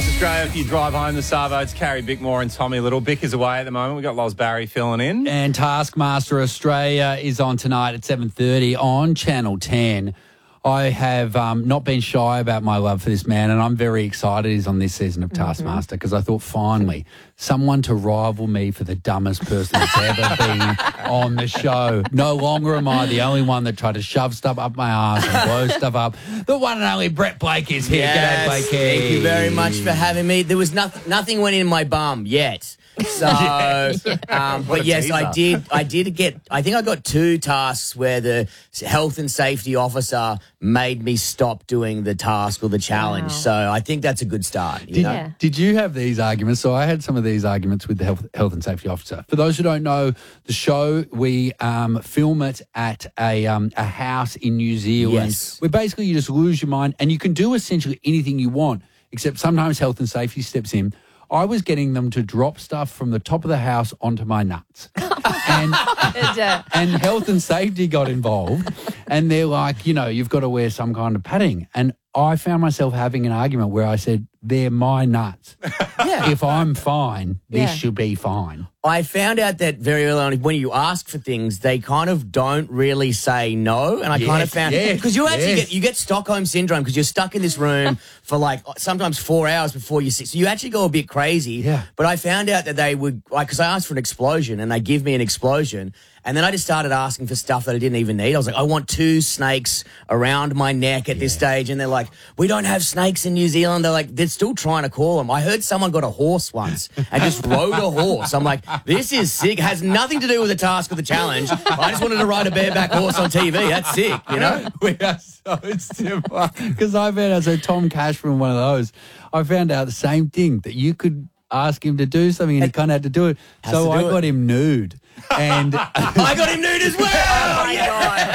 across Australia. If you drive home the Savo, it's Carrie Bickmore and Tommy Little. Bick is away at the moment. We've got Loz Barry filling in. And Taskmaster Australia is on tonight at 7:30 on Channel 10. I have not been shy about my love for this man, and I'm very excited he's on this season of Taskmaster because I thought, finally, someone to rival me for the dumbest person that's ever been on the show. No longer am I the only one that tried to shove stuff up my arse and blow stuff up. The one and only Brett Blake is here. Yes, G'day, Blakey. thank you very much for having me. There was nothing went in my bum yet. So, but yes, I did get, I think I got 2 tasks where the health and safety officer made me stop doing the task or the challenge. Wow. So I think that's a good start. You know? Did you have these arguments? So I had some of these arguments with the health and safety officer. For those who don't know, the show, we film it at a house in New Zealand. Yes. Where basically you just lose your mind and you can do essentially anything you want, except sometimes health and safety steps in. I was getting them to drop stuff from the top of the house onto my nuts. And health and safety got involved. And they're like, you know, you've got to wear some kind of padding. And I found myself having an argument where I said, they're my nuts. Yeah. If I'm fine, this should be fine. I found out that very early on, when you ask for things, they kind of don't really say no. And I kind of found, because you actually get Stockholm syndrome because you're stuck in this room for like sometimes 4 hours before you sit. So you actually go a bit crazy. Yeah. But I found out that they would, like, because I asked for an explosion and they give me an explosion. And then I just started asking for stuff that I didn't even need. I was like, I want 2 snakes around my neck at this stage. And they're like, we don't have snakes in New Zealand. They're like, they're still trying to call them. I heard someone got a horse once and just rode a horse. I'm like, this is sick. It has nothing to do with the task or the challenge. I just wanted to ride a bareback horse on TV. That's sick, you know? We are so similar. Because I found out, so Tom Cashman, one of those, I found out the same thing, that you could ask him to do something and he kind of had to do it. So I got him nude. And I got him nude as well. Oh my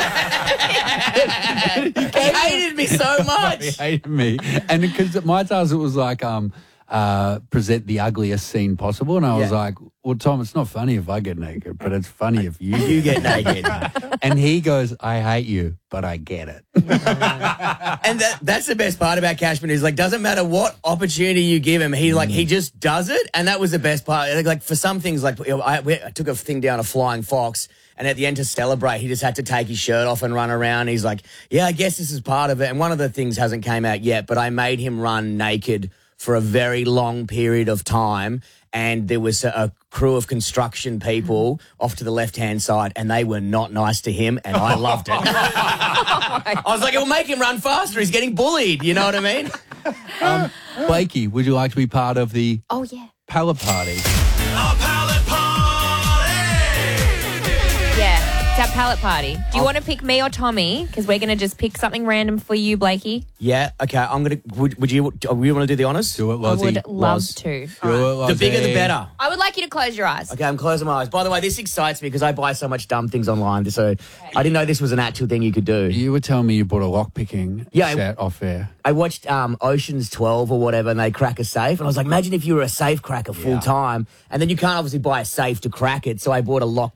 God. He hated me so much. He hated me. And because my task, it was like present the ugliest scene possible. And I was like, well, Tom, it's not funny if I get naked, but it's funny if you get naked. And he goes, I hate you, but I get it. And that's the best part about Cashman is, like, doesn't matter what opportunity you give him, he just does it. And that was the best part. Like for some things, like I took a thing down, a flying fox, and at the end to celebrate, he just had to take his shirt off and run around. He's like, yeah, I guess this is part of it. And one of the things hasn't came out yet, but I made him run naked for a very long period of time. And there was a crew of construction people off to the left-hand side, and they were not nice to him, and I loved it. I was like, it'll make him run faster. He's getting bullied. You know what I mean? Blakey, would you like to be part of the pallet party? It's our pallet party. Do you want to pick me or Tommy? Because we're going to just pick something random for you, Blakey. Yeah, okay. I'm going to... Would you want to do the honours? Do it, Lozzie. I would love to. Do it, Lozzie. The bigger the better. I would like you to close your eyes. Okay, I'm closing my eyes. By the way, this excites me because I buy so much dumb things online, so I didn't know this was an actual thing you could do. You were telling me you bought a lockpicking set off air. I watched Ocean's 12 or whatever, and they crack a safe, and I was like, imagine if you were a safe cracker full time, and then you can't obviously buy a safe to crack it, so I bought a